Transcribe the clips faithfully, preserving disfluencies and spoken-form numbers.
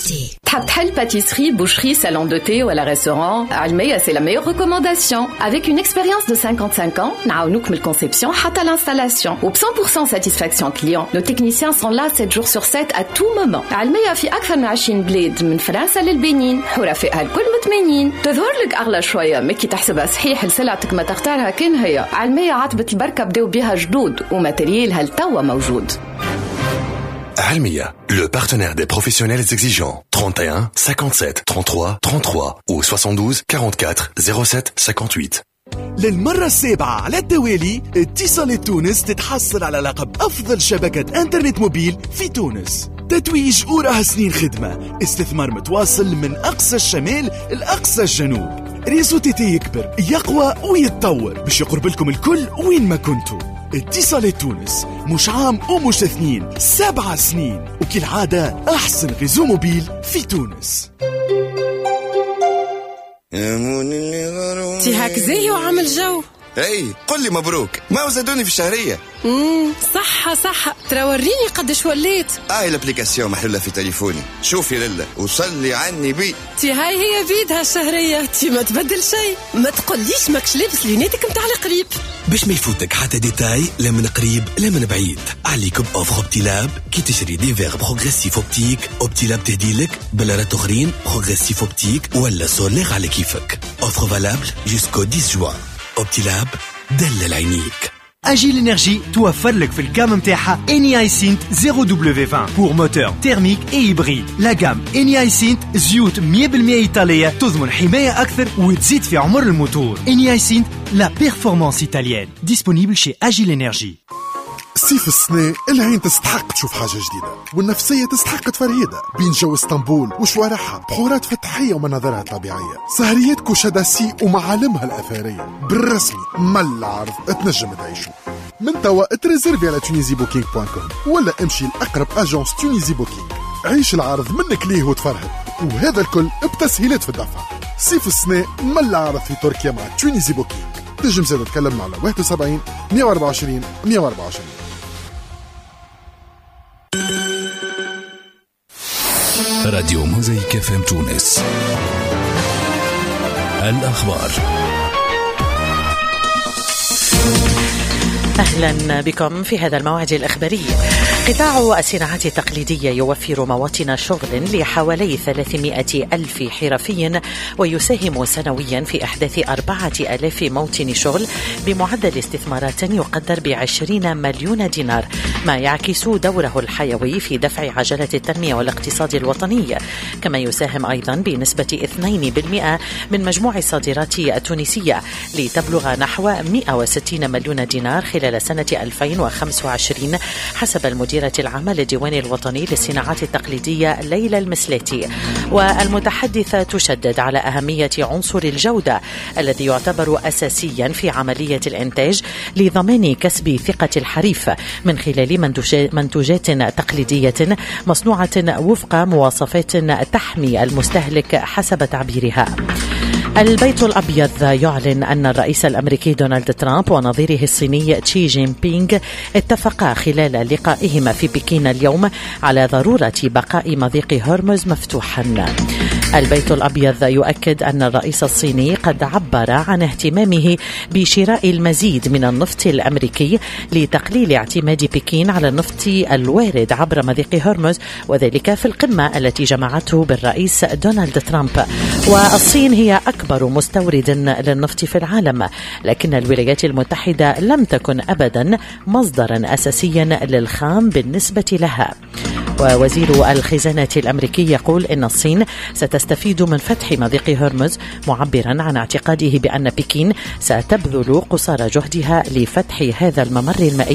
T. تحب تحل pâtisserie, boucherie, salon de thé ou à la restaurant, Almeya c'est la meilleure recommandation. Avec une expérience de cinquante-cinq ans, نعاونوك من الconception حتى l'installation. و cent pour cent satisfaction client. Nos techniciens sont là sept jours sur sept à tout moment. Almeya في أكثر من عشرين بلاد من فرنسا للبنين. حرفائها الكل مطمئنين. تظهر لك أغلى شوية، مكي تحسبها صحيح لسلعتك ما تختارها كان هي. Almeya عتبة البركة بداو بها جدود وماتريالها التوا موجود. Almeya, le partenaire des professionnels exigeants. trente et un cinquante-sept trente-trois trente-trois ou soixante-douze quarante-quatre zéro sept cinquante-huit. للمرة السابعة على التوالي اتصالات تونس تتحصل على لقب أفضل شبكة انترنت موبيل في تونس. تتويج وراها سنين خدمة، استثمار متواصل من أقصى الشمال لأقصى الجنوب. ريزو تيتي يكبر يقوى ويتطور باش يقرب لكم الكل وين ما كنتوا. اتصالات تونس مش عام ومش اثنين، سبعة سنين، وكالعادة أحسن ريزو موبيل في تونس. تي هاك زي وعمل جو. اي قل لي مبروك، ما وزدوني في الشهرية. امم صحة صحة، ترى وريني قدش وليت. هاي الابليكاسيون محلولة في تليفوني، شوفي لله وصلي عني بي. تي هاي هي بيدها الشهرية، تي ما تبدل شيء. ما تقوليش ماكش لابس لينيتك متاع القريب باش ما يفوتك حتى ديتاي، لا من قريب لا من بعيد. عليك بأوفر اوبتيلاب كي تشري دي فيغ بروغريسيف اوبتيك. اوبتيلاب تهديلك بلارات اخرين بروغريسيف اوبتيك ولا سولير على كيفك. اوفر فالابل جوسكو عشرة جوان. اوبتيلاب دلل عينيك. أجيل إنرجي توفر لك في الكام متاعها إني هايسنت زيرو دبليو عشرين pour moteur thermique et hybride. لا جام إني هايسنت زيوت مية بالمية إيطالية تضمن حماية أكثر وتزيد في عمر الموتور. إني هايسنت لا بيرفورمانس إيطاليان disponible chez أجيل إنرجي. صيف السنة العين تستحق تشوف حاجة جديدة، والنفسية تستحق تفرهيدة بين جو اسطنبول وشوارعها بحورات فتحية ومناظرها الطبيعية. سهريات كوشاداسي ومعالمها الأثرية بالرسمي مل عرض تنجم تعيشوا. من توا تريزيرفي على تونيزي بوكينج بوان كوم ولا امشي لأقرب أجانس تونيزي بوكينج. عيش العرض منك ليه وتفرهد، وهذا الكل بتسهيلات في الدفع. صيف السنة مل عرض في تركيا مع تونيزي بوكينج. تنجم زاد تكلمنا على واحد وسبعين مية وأربعة وعشرين مية وأربعة وعشرين. راديو موزايك اف ام تونس. الأخبار. أهلا بكم في هذا الموعد الإخباري. قطاع الصناعات التقليدية يوفر مواطن شغل لحوالي ثلاثمائة ألف حرفي ويساهم سنويا في إحداث أربعة آلاف موطن شغل بمعدل استثمارات يقدر بعشرين مليون دينار، ما يعكس دوره الحيوي في دفع عجلة التنمية والاقتصاد الوطني. كما يساهم أيضا بنسبة اثنين بالمئة من مجموع الصادرات التونسية لتبلغ نحو مئة وستين مليون دينار خلال سنة ألفين وخمسة وعشرين حسب المديرة العامة للديوان الوطني للصناعات التقليدية ليلى المسلاتي. والمتحدثة تشدد على أهمية عنصر الجودة الذي يعتبر أساسيا في عملية الإنتاج لضمان كسب ثقة الحريف من خلال منتوجات تقليدية مصنوعة وفق مواصفات تحمي المستهلك حسب تعبيرها. البيت الأبيض يعلن أن الرئيس الأمريكي دونالد ترامب ونظيره الصيني تشي جين بينغ اتفقا خلال لقائهما في بكين اليوم على ضرورة بقاء مضيق هرمز مفتوحا. البيت الأبيض يؤكد أن الرئيس الصيني قد عبر عن اهتمامه بشراء المزيد من النفط الأمريكي لتقليل اعتماد بكين على النفط الوارد عبر مضيق هرمز، وذلك في القمة التي جمعته بالرئيس دونالد ترامب. والصين هي أكبر مستورد للنفط في العالم، لكن الولايات المتحدة لم تكن أبدا مصدرا أساسيا للخام بالنسبة لها. ووزير الخزانة الأمريكي يقول إن الصين ستستفيد من فتح مضيق هرمز، معبرا عن اعتقاده بأن بكين ستبذل قصارى جهدها لفتح هذا الممر المائي.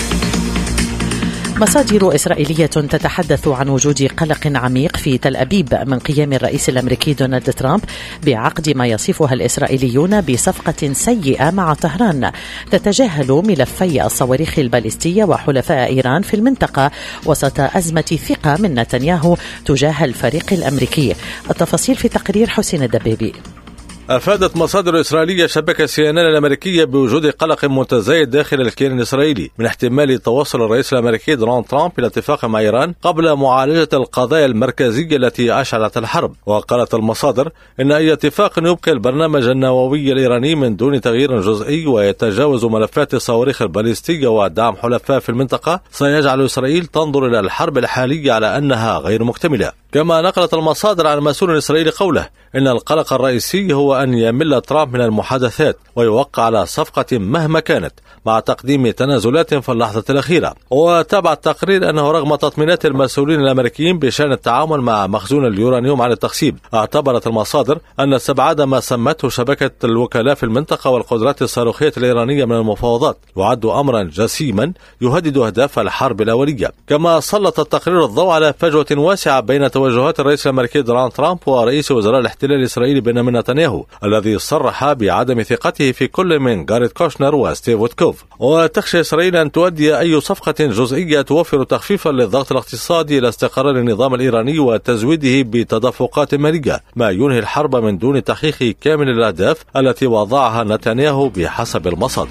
مصادر إسرائيلية تتحدث عن وجود قلق عميق في تل أبيب من قيام الرئيس الأمريكي دونالد ترامب بعقد ما يصفها الإسرائيليون بصفقة سيئة مع طهران تتجاهل ملفي الصواريخ الباليستية وحلفاء إيران في المنطقة وسط أزمة ثقة من نتنياهو تجاه الفريق الأمريكي. التفاصيل في تقرير حسين الدبابي. أفادت مصادر إسرائيلية شبكة سي إن إن الأمريكية بوجود قلق متزايد داخل الكيان الإسرائيلي من احتمال توصل الرئيس الأمريكي دونالد ترامب إلى اتفاق مع إيران قبل معالجة القضايا المركزية التي أشعلت الحرب. وقالت المصادر إن أي اتفاق يبقي البرنامج النووي الإيراني من دون تغيير جزئي ويتجاوز ملفات الصواريخ الباليستية ودعم حلفاء في المنطقة سيجعل إسرائيل تنظر إلى الحرب الحالية على أنها غير مكتملة. كما نقلت المصادر عن مسؤول إسرائيلي قوله إن القلق الرئيسي هو أن يمل ترامب من المحادثات ويوقع على صفقة مهما كانت مع تقديم تنازلات في اللحظة الأخيرة. وتابع التقرير أنه رغم تطمينات المسؤولين الأمريكيين بشأن التعامل مع مخزون اليورانيوم عن التخصيب، اعتبرت المصادر أن استبعاد ما سمته شبكة الوكلاء في المنطقة والقدرات الصاروخية الإيرانية من المفاوضات يعد أمرا جسيما يهدد أهداف الحرب الأولية. كما سلط التقرير الضوء على فجوة واسعة بين توجهات الرئيس الأمريكي دونالد ترامب ورئيس وزراء الاحتلال الإسرائيلي بنيامين نتنياهو الذي صرح بعدم ثقته في كل من جاريد كوشنر وستيف ويتكوف. وتخشى إسرائيل أن تؤدي أي صفقة جزئية توفر تخفيفا للضغط الاقتصادي إلى استقرار النظام الإيراني وتزويده بتدفقات مالية، ما ينهي الحرب من دون تحقيق كامل الأهداف التي وضعها نتنياهو بحسب المصادر.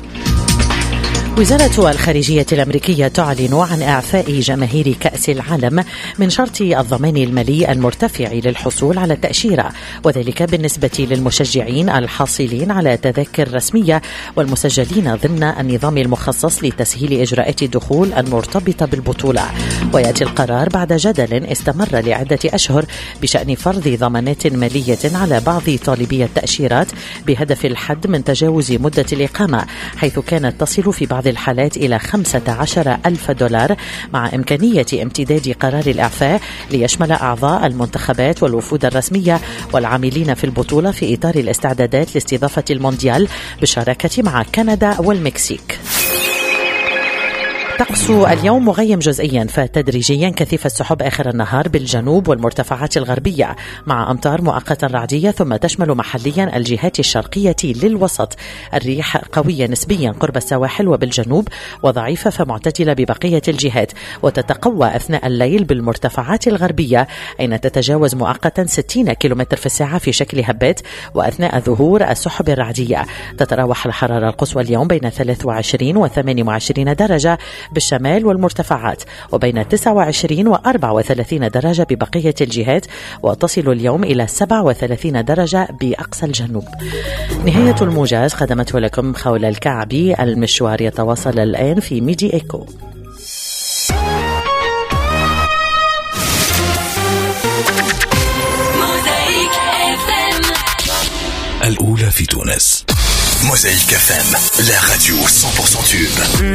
وزارة الخارجية الأمريكية تعلن عن إعفاء جماهير كأس العالم من شرط الضمان المالي المرتفع للحصول على التأشيرة، وذلك بالنسبة للمشجعين الحاصلين على تذاكر رسمية والمسجلين ضمن النظام المخصص لتسهيل إجراءات الدخول المرتبطة بالبطولة. ويأتي القرار بعد جدل استمر لعدة أشهر بشأن فرض ضمانات مالية على بعض طالبي التأشيرات بهدف الحد من تجاوز مدة الإقامة، حيث كانت تصل في بعض الحالات إلى خمسة عشر ألف دولار، مع إمكانية امتداد قرار الإعفاء ليشمل أعضاء المنتخبات والوفود الرسمية والعاملين في البطولة في إطار الاستعدادات لاستضافة المونديال بالشراكة مع كندا والمكسيك. طقس اليوم مغيم جزئيا فتدريجيا كثيف السحب آخر النهار بالجنوب والمرتفعات الغربية، مع أمطار مؤقتا رعدية ثم تشمل محليا الجهات الشرقية للوسط. الريح قوية نسبيا قرب السواحل وبالجنوب وضعيفة فمعتدلة ببقية الجهات، وتتقوى أثناء الليل بالمرتفعات الغربية أين تتجاوز مؤقتا ستين كيلومتر في الساعة في شكل هبات، وأثناء ظهور السحب الرعدية تتراوح الحرارة القصوى اليوم بين ثلاثة وعشرين وثمانية وعشرين درجة بالشمال والمرتفعات، وبين تسعة وعشرين وأربعة وثلاثين درجة ببقية الجهات، وتصل اليوم إلى سبعة وثلاثين درجة بأقصى الجنوب. نهاية الموجز قدمته لكم خول الكعبي. المشوار يتواصل الآن في ميدي إيكو. الأولى في تونس. Mosaïque إف إم, la radio cent pour cent tube.